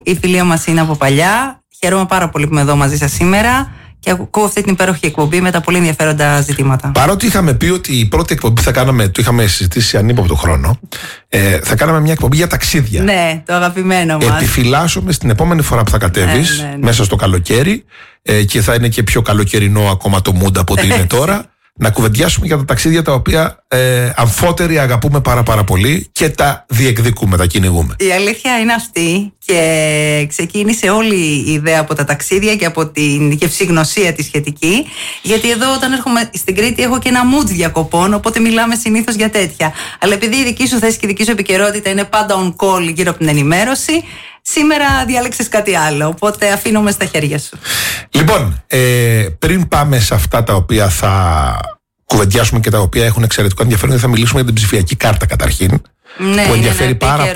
Η φιλία μας είναι από παλιά. Χαίρομαι πάρα πολύ που είμαι εδώ μαζί σας σήμερα και ακούω αυτή την υπέροχη εκπομπή με τα πολύ ενδιαφέροντα ζητήματα. Παρότι είχαμε πει ότι η πρώτη εκπομπή θα κάναμε, το είχαμε συζητήσει ανύποπτο χρόνο, θα κάναμε μια εκπομπή για ταξίδια. Ναι, το αγαπημένο μας. Επιφυλάσσομαι στην επόμενη φορά που θα κατέβεις, μέσα στο καλοκαίρι, και θα είναι και πιο καλοκαιρινό ακόμα το mood από ό,τι είναι τώρα, να κουβεντιάσουμε για τα ταξίδια τα οποία αμφότεροι αγαπούμε πάρα πολύ και τα διεκδικούμε, τα κυνηγούμε. Η αλήθεια είναι αυτή και ξεκίνησε όλη η ιδέα από τα ταξίδια και από την γευσηγνωσία τη σχετική, γιατί εδώ όταν έρχομαι στην Κρήτη έχω και ένα mood διακοπών, οπότε μιλάμε συνήθως για τέτοια. Αλλά επειδή η δική σου θέση και η δική σου επικαιρότητα είναι πάντα on call γύρω από την ενημέρωση, σήμερα διάλεξες κάτι άλλο, οπότε αφήνομαι στα χέρια σου. Λοιπόν, πριν πάμε σε αυτά τα οποία θα κουβεντιάσουμε και τα οποία έχουν εξαιρετικό ενδιαφέρον, θα μιλήσουμε για την ψηφιακή κάρτα καταρχήν, που ενδιαφέρει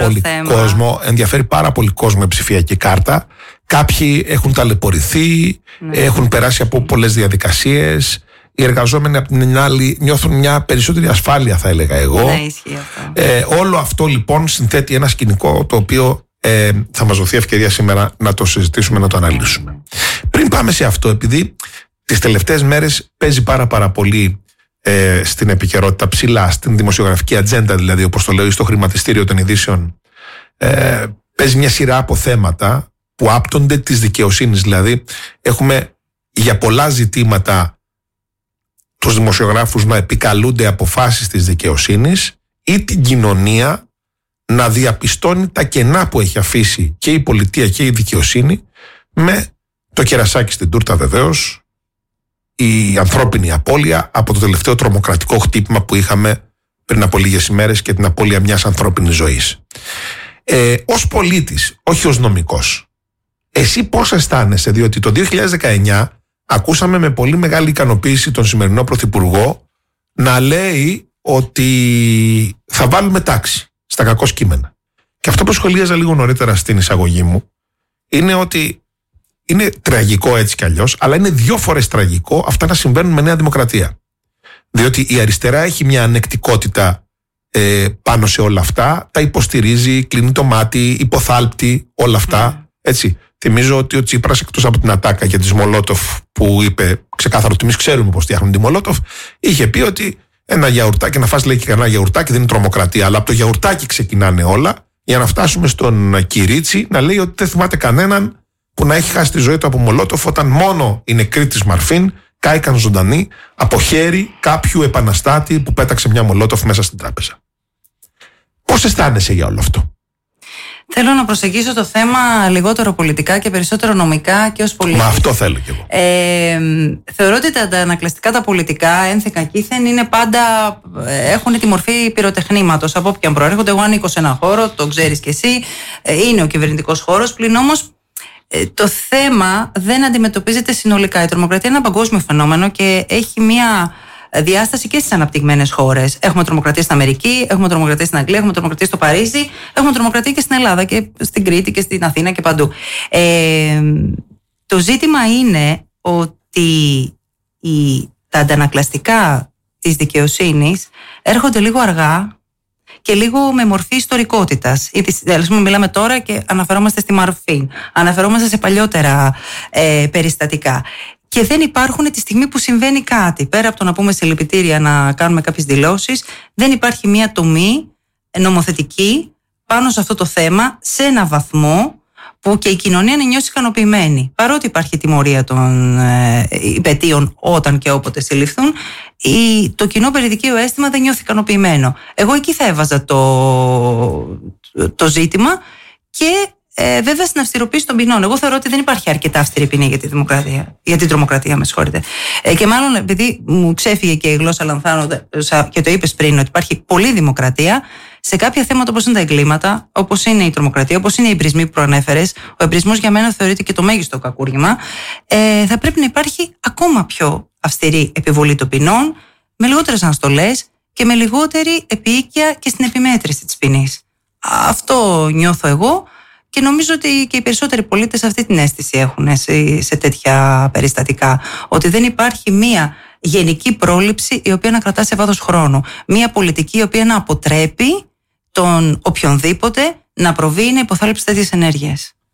πάρα πολύ κόσμο η ψηφιακή κάρτα. Κάποιοι έχουν ταλαιπωρηθεί, έχουν περάσει από πολλές διαδικασίες. Οι εργαζόμενοι από την άλλη νιώθουν μια περισσότερη ασφάλεια, θα έλεγα εγώ. Ναι, ισχύει αυτό. Όλο αυτό λοιπόν συνθέτει ένα σκηνικό το οποίο θα μας δοθεί ευκαιρία σήμερα να το συζητήσουμε, να το αναλύσουμε. Πριν πάμε σε αυτό, επειδή τις τελευταίες μέρες παίζει πάρα πολύ στην επικαιρότητα ψηλά, στην δημοσιογραφική ατζέντα, δηλαδή όπως το λέω, στο χρηματιστήριο των ειδήσεων, παίζει μια σειρά από θέματα που άπτονται της δικαιοσύνης. Δηλαδή έχουμε για πολλά ζητήματα τους δημοσιογράφους να επικαλούνται αποφάσεις της δικαιοσύνης ή την κοινωνία να διαπιστώνει τα κενά που έχει αφήσει και η πολιτεία και η δικαιοσύνη, με το κερασάκι στην τούρτα βεβαίως η ανθρώπινη απώλεια από το τελευταίο τρομοκρατικό χτύπημα που είχαμε πριν από λίγες ημέρες και την απώλεια μιας ανθρώπινης ζωής. Ως πολίτης, όχι ως νομικός, εσύ πώς αισθάνεσαι? Διότι το 2019 ακούσαμε με πολύ μεγάλη ικανοποίηση τον σημερινό Πρωθυπουργό να λέει ότι θα βάλουμε τάξη στα κακό κείμενα. Και αυτό που σχολίαζα λίγο νωρίτερα στην εισαγωγή μου είναι ότι είναι τραγικό έτσι κι αλλιώς, αλλά είναι 2 φορές τραγικό αυτά να συμβαίνουν με Νέα Δημοκρατία. Διότι η αριστερά έχει μια ανεκτικότητα πάνω σε όλα αυτά, τα υποστηρίζει, κλείνει το μάτι, υποθάλπτει όλα αυτά. Έτσι. Θυμίζω ότι ο Τσίπρας, εκτός από την ατάκα για τις Μολότοφ που είπε ξεκάθαρο ότι εμείς ξέρουμε πώς φτιάχνουν τη Μολότοφ, είχε πει ότι ένα γιαουρτάκι, να φας λέει και κανένα γιαουρτάκι δεν είναι τρομοκρατία, αλλά από το γιαουρτάκι ξεκινάνε όλα, για να φτάσουμε στον Κυρίτσι να λέει ότι δεν θυμάται κανέναν που να έχει χάσει τη ζωή του από Μολότοφ, όταν μόνο οι νεκροί της Μαρφίν κάηκαν ζωντανοί από χέρι κάποιου επαναστάτη που πέταξε μια Μολότοφ μέσα στην τράπεζα. Πώς αισθάνεσαι για όλο αυτό? Θέλω να προσεγγίσω το θέμα λιγότερο πολιτικά και περισσότερο νομικά και ως πολίτης. Μα αυτό θέλω κι εγώ. Θεωρώ ότι τα αντανακλαστικά τα πολιτικά, ένθεν κήθεν, είναι πάντα, έχουν τη μορφή πυροτεχνήματος από όποιον προέρχονται. Εγώ ανήκω σε ένα χώρο, το ξέρεις κι εσύ, είναι ο κυβερνητικός χώρος. Πλην όμως το θέμα δεν αντιμετωπίζεται συνολικά. Η τρομοκρατία είναι ένα παγκόσμιο φαινόμενο και έχει μια διάσταση και στις αναπτυγμένες χώρες. Έχουμε τρομοκρατία στην Αμερική, έχουμε τρομοκρατία στην Αγγλία, έχουμε τρομοκρατία στο Παρίσι, έχουμε τρομοκρατία και στην Ελλάδα και στην Κρήτη και στην Αθήνα και παντού. Το ζήτημα είναι ότι τα αντανακλαστικά της δικαιοσύνης έρχονται λίγο αργά και λίγο με μορφή ιστορικότητας. Δηλαδή, μιλάμε τώρα και αναφερόμαστε στη Μαρφίν, αναφερόμαστε σε παλιότερα περιστατικά. Και δεν υπάρχουν τη στιγμή που συμβαίνει κάτι. Πέρα από το να πούμε συλληπιτήρια, να κάνουμε κάποιες δηλώσεις, δεν υπάρχει μια τομή νομοθετική πάνω σε αυτό το θέμα σε ένα βαθμό που και η κοινωνία να νιώσει ικανοποιημένη. Παρότι υπάρχει τιμωρία των υπαιτίων όταν και όποτε συλληφθούν, το κοινό περιδικείο αίσθημα δεν νιώθει ικανοποιημένο. Εγώ εκεί θα έβαζα το ζήτημα και βέβαια στην αυστηροποίηση των ποινών. Εγώ θεωρώ ότι δεν υπάρχει αρκετά αυστηρή ποινή για την τρομοκρατία, με συγχωρείτε. Και μάλλον επειδή μου ξέφυγε και η γλώσσα λανθάνω και το είπες πριν, ότι υπάρχει πολλή δημοκρατία σε κάποια θέματα όπως είναι τα εγκλήματα, όπως είναι η τρομοκρατία, όπως είναι οι εμπρισμοί που προανέφερες. Ο εμπρισμός για μένα θεωρείται και το μέγιστο κακούργημα. Θα πρέπει να υπάρχει ακόμα πιο αυστηρή επιβολή των ποινών, με λιγότερες αναστολές και με λιγότερη επίοικια και στην επιμέτρηση της ποινής. Αυτό νιώθω εγώ. Και νομίζω ότι και οι περισσότεροι πολίτες αυτή την αίσθηση έχουν σε τέτοια περιστατικά. Ότι δεν υπάρχει μία γενική πρόληψη η οποία να κρατά σε βάθος χρόνου. Μία πολιτική η οποία να αποτρέπει τον οποιονδήποτε να προβεί να υποθάλψει τέτοιες ενέργειες.